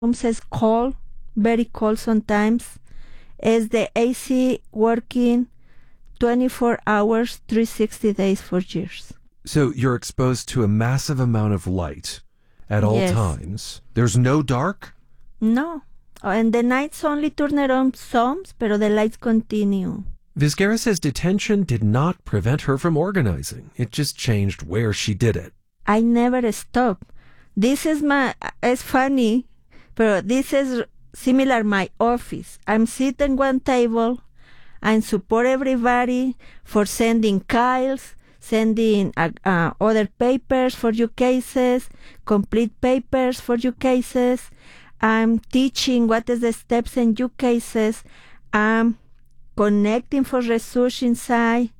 rooms is cold, very cold sometimes. Is the AC working 24 hours, 360 days for years. So you're exposed to a massive amount of light at all Yes. times. There's no dark? No. And the nights only turn on some, pero the lights continue. Vizgera says detention did not prevent her from organizing. It just changed where she did it. I never stop. This is it's funny, but this is similar my office. I'm sitting one table and support everybody for sending files, sending other papers for your cases, complete papers for your cases. I'm teaching what is the steps in your cases. I'm connecting for research inside.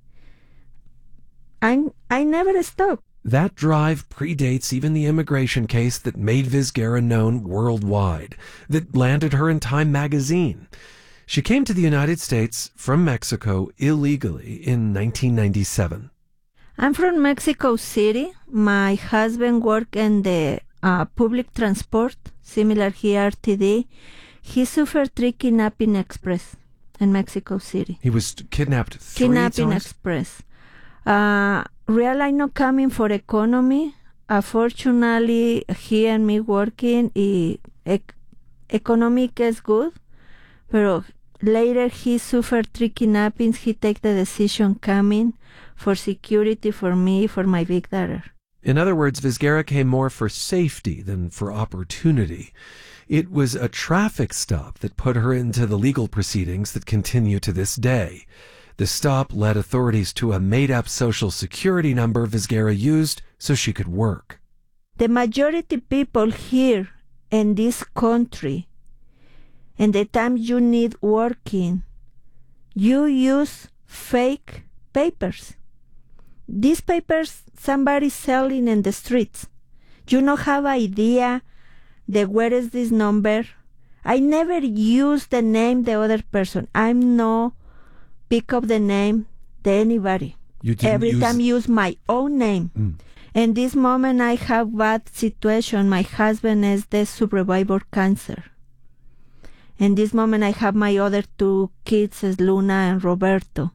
I never stop. That drive predates even the immigration case that made Vizgera known worldwide, that landed her in Time magazine. She came to the United States from Mexico illegally in 1997. I'm from Mexico City. My husband worked in the public transport, similar here TD. He suffered 3 kidnapping express in Mexico City. He was kidnapped 3 Kidnapping times? express. Real, I'm not coming for economy. Fortunately, he and me working, economic is good. But later he suffered 3 kidnappings. He take the decision coming for security for me, for my big daughter. In other words, Vizgera came more for safety than for opportunity. It was a traffic stop that put her into the legal proceedings that continue to this day. The stop led authorities to a made-up social security number Vizgera used so she could work. The majority people here in this country, and the time you need working, you use fake papers. These papers somebody selling in the streets. You don't have idea where is this number. I never use the name the other person. I'm no pick up the name to anybody. Every time use my own name. In this moment I have bad situation. My husband is the survivor cancer. In this moment I have my other 2 kids, is Luna and Roberto.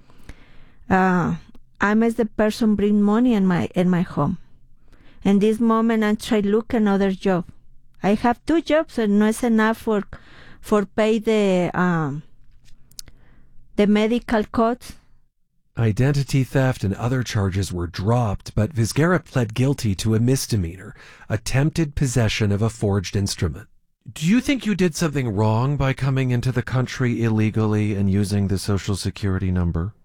I'm as the person bring money in my home. In this moment I try look another job. I have 2 jobs and no is enough for pay the medical costs. Identity theft and other charges were dropped, but Vizgera pled guilty to a misdemeanor, attempted possession of a forged instrument. Do you think you did something wrong by coming into the country illegally and using the Social Security number?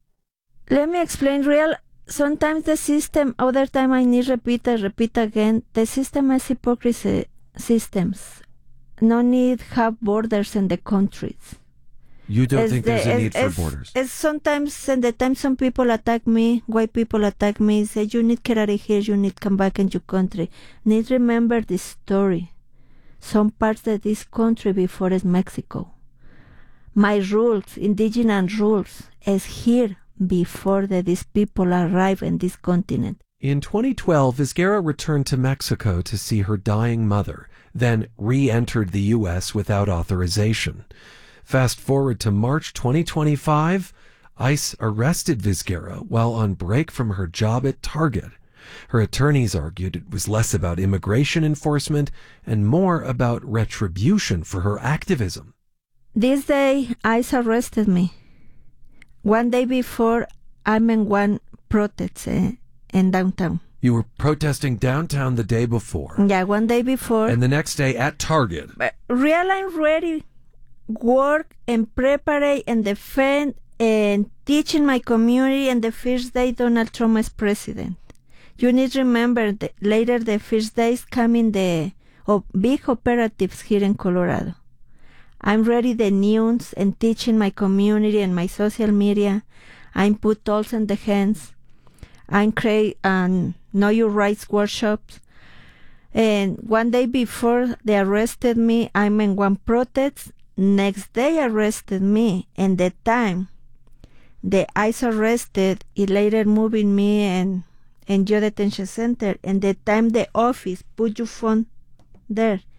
Let me explain real. Sometimes the system, other time I need repeat again. The system is hypocrisy systems. No need have borders in the countries. You don't think there's a need for borders? Sometimes in the time some people attack me, white people attack me, say you need to get out of here, you need to come back in your country. Need remember this story. Some parts of this country before is Mexico. My rules, indigenous rules, is here before these people arrive in this continent. In 2012, Vizgera returned to Mexico to see her dying mother, then re-entered the U.S. without authorization. Fast forward to March 2025, ICE arrested Vizgera while on break from her job at Target. Her attorneys argued it was less about immigration enforcement and more about retribution for her activism. This day, ICE arrested me. One day before, I'm in one protest in downtown. You were protesting downtown the day before. Yeah, one day before. And the next day at Target. Real, I'm ready. Work and prepare and defend and teach in my community. And the first day Donald Trump is president. You need to remember that later the first days coming the big operatives here in Colorado. I'm ready the news and teaching my community and my social media. I'm put tools in the hands. I'm create Know Your Rights workshops. And one day before they arrested me, I'm in one protest. Next day arrested me, and the time the ICE arrested, it later moving me and your detention center, and the time the office put your phone there,